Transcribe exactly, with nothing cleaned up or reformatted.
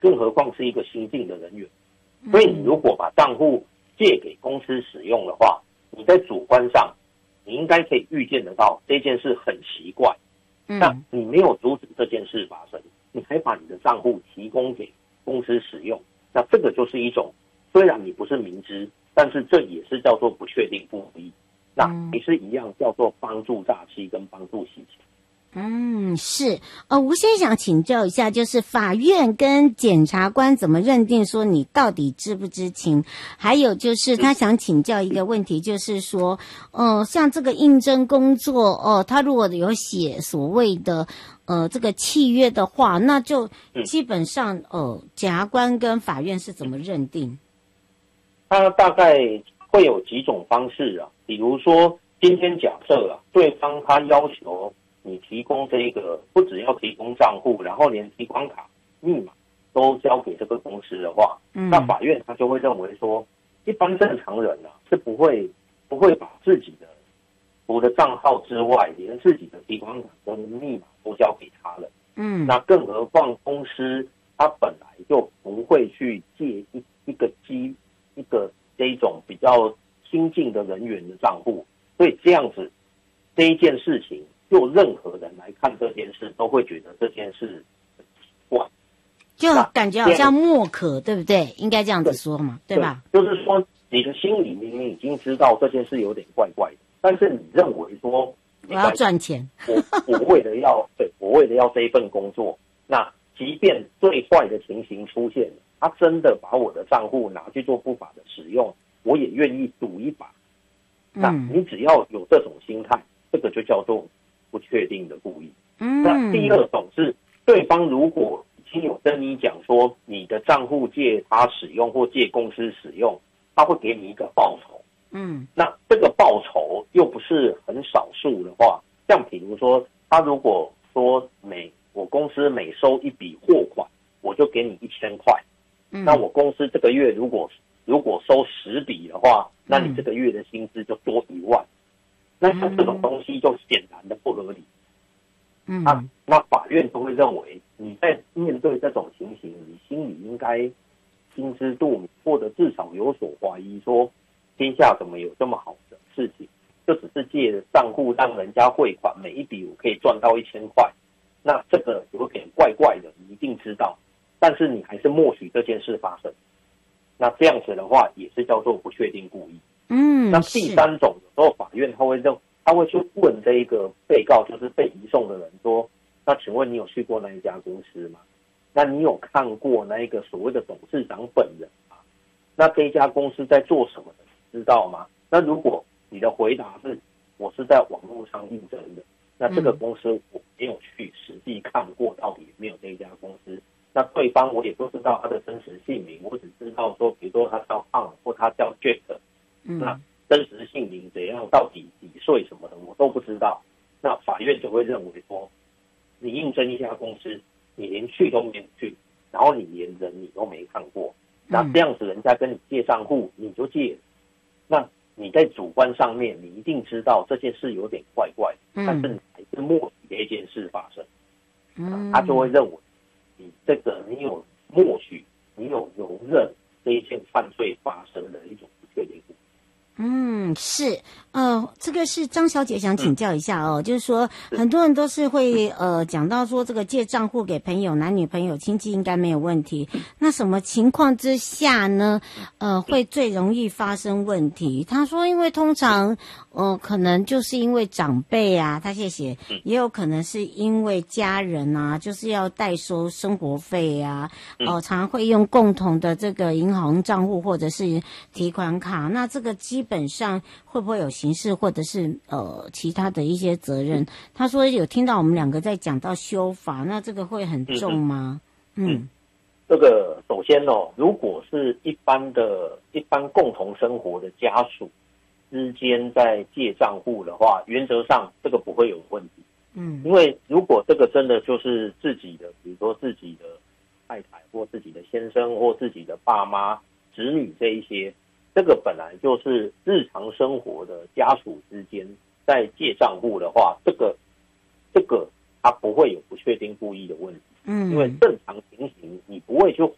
更何况是一个新进的人员。所以你如果把账户借给公司使用的话，你在主观上你应该可以预见得到这件事很奇怪，那你没有阻止这件事发生，你还把你的账户提供给公司使用，那这个就是一种，虽然你不是明知，但是这也是叫做不确定不义，那也是一样叫做帮助诈欺跟帮助洗钱。 嗯，是。呃，吴先生想请教一下，就是法院跟检察官怎么认定说你到底知不知情？还有就是他想请教一个问题，就是说，呃，像这个应征工作，哦、呃，他如果有写所谓的呃这个契约的话，那就基本上呃，检察官跟法院是怎么认定？ 他大概会有几种方式啊，比如说今天假设啊，对方他要求你提供这个，不只要提供账户，然后连提款卡密码都交给这个公司的话，嗯、那法院他就会认为说，一般正常人啊是不会不会把自己的除了账号之外，连自己的提款卡跟密码都交给他了。嗯，那更何况公司他本来就不会去借一一个机一个这一种比较新进的人员的账户，所以这样子这一件事情。就任何人来看这件事，都会觉得这件事很奇怪， 就感觉好像莫可，对不对？应该这样子说嘛， 对, 对吧？ 就是说，你的心里明明已经知道这件事有点怪怪的，但是你认为说我要赚钱， 我我为了要对我为了要这一份工作，那即便最坏的情形出现了，他真的把我的账户拿去做不法的使用，我也愿意赌一把。那你只要有这种心态，这个就叫做不确定的故意。嗯，那第二种是对方如果已经有跟你讲说你的账户借他使用或借公司使用，他会给你一个报酬。嗯，那这个报酬又不是很少数的话，像比如说他如果说每我公司每收一笔货款，我就给你一千块。嗯，那我公司这个月如果如果收十笔的话，那你这个月的薪资就多一万。那像这种东西就显然的不合理，嗯，啊，那法院都会认为你在面对这种情形，你心里应该心知肚明，或者至少有所怀疑，说天下怎么有这么好的事情？就只是借账户让人家汇款，每一笔我可以赚到一千块，那这个有点怪怪的，你一定知道，但是你还是默许这件事发生，那这样子的话也是叫做不确定故意。嗯，那第三种有时候法院他会认，他会去问这一个被告，就是被移送的人说，那请问你有去过那一家公司吗？那你有看过那一个所谓的董事长本人吗？那这一家公司在做什么的，知道吗？那如果你的回答是我是在网络上应征的，那这个公司我没有去实际看过，到底有没有这一家公司？那对方我也不知道他的真实姓名，我只知道说，比如说他叫胖或他叫 Jack。那真实姓名怎样，到底几岁什么的，我都不知道。那法院就会认为说，你应征一家公司，你连去都没有去，然后你连人你都没看过，那这样子人家跟你借账户，你就借，那你在主观上面，你一定知道这件事有点怪怪，但是你还是默许这件事发生，嗯，他就会认为你这个你有默许，你有容忍这一件犯罪发生的一种不确定性。 嗯，是，呃，这个是张小姐想请教一下哦，嗯、就是说很多人都是会呃讲到说这个借账户给朋友、男女朋友、亲戚应该没有问题，那什么情况之下呢？呃，会最容易发生问题？他说，因为通常呃可能就是因为长辈啊，他谢谢，也有可能是因为家人啊，就是要代收生活费啊，哦、呃，常会用共同的这个银行账户或者是提款卡，那这个基本上会不会有刑事或者是呃其他的一些责任？他说有听到我们两个在讲到修法，那这个会很重吗？嗯，嗯这个首先哦，如果是一般的、一般共同生活的家属之间在借账户的话，原则上这个不会有问题。嗯，因为如果这个真的就是自己的，比如说自己的太太或自己的先生或自己的爸妈、子女这一些。这个本来就是日常生活的家属之间在借账户的话，这个这个它不会有不确定故意的问题，嗯，因为正常情形你不会去怀